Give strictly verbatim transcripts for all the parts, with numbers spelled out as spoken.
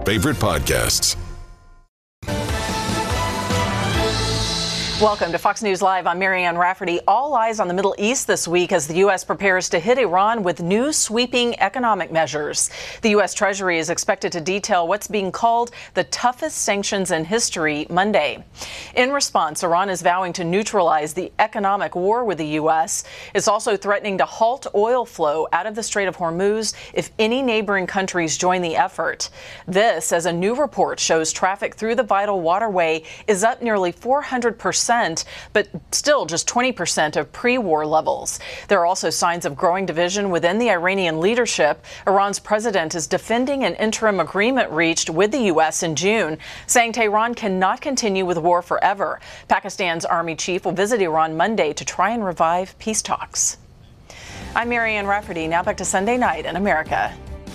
favorite podcasts. Welcome to Fox News Live. I'm Marianne Rafferty. All eyes on the Middle East this week as the U S prepares to hit Iran with new sweeping economic measures. The U S Treasury is expected to detail what's being called the toughest sanctions in history Monday. In response, Iran is vowing to neutralize the economic war with the U S. It's also threatening to halt oil flow out of the Strait of Hormuz if any neighboring countries join the effort. This, as a new report shows, traffic through the vital waterway is up nearly four hundred percent. But still just twenty percent of pre-war levels. There are also signs of growing division within the Iranian leadership. Iran's president is defending an interim agreement reached with the U S in June, saying Tehran cannot continue with war forever. Pakistan's army chief will visit Iran Monday to try and revive peace talks. I'm Marianne Rafferty. Now back to Sunday Night in America.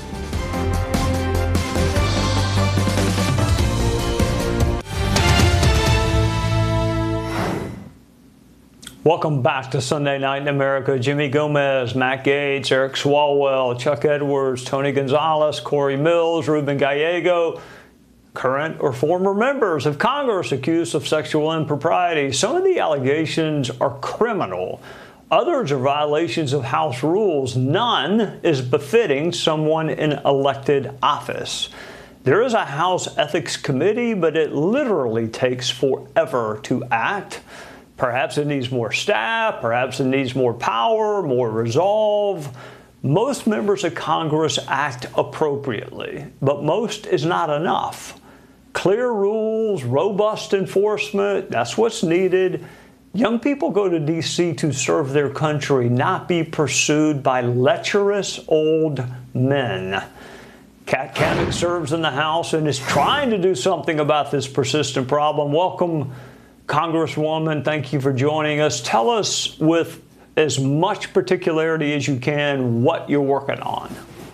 Welcome back to Sunday Night in America. Jimmy Gomez, Matt Gaetz, Eric Swalwell, Chuck Edwards, Tony Gonzalez, Corey Mills, Ruben Gallego, current or former members of Congress accused of sexual impropriety. Some of the allegations are criminal. Others are violations of House rules. None is befitting someone in elected office. There is a House Ethics Committee, but it literally takes forever to act. Perhaps it needs more staff, perhaps it needs more power, more resolve. Most members of Congress act appropriately, but most is not enough. Clear rules, robust enforcement, that's what's needed. Young people go to D C to serve their country, not be pursued by lecherous old men. Kat Cammack serves in the House and is trying to do something about this persistent problem. Welcome, Congresswoman, thank you for joining us. Tell us with as much particularity as you can what you're working on.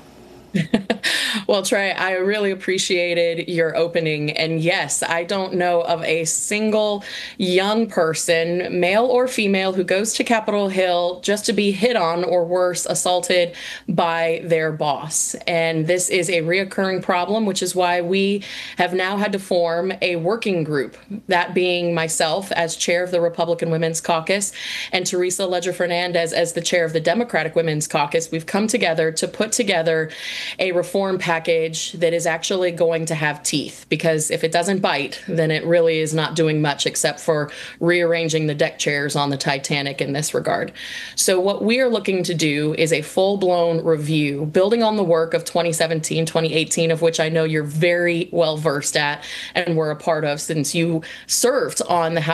Well, Trey, I really appreciated your opening. And yes, I don't know of a single young person, male or female, who goes to Capitol Hill just to be hit on or worse, assaulted by their boss. And this is a reoccurring problem, which is why we have now had to form a working group, that being myself as chair of the Republican Women's Caucus and Teresa Ledger Fernandez as the chair of the Democratic Women's Caucus. We've come together to put together a reform package that is actually going to have teeth, because if it doesn't bite, then it really is not doing much except for rearranging the deck chairs on the Titanic in this regard. So what we are looking to do is a full-blown review, building on the work of twenty seventeen, twenty eighteen, of which I know you're very well versed at and were a part of since you served on the House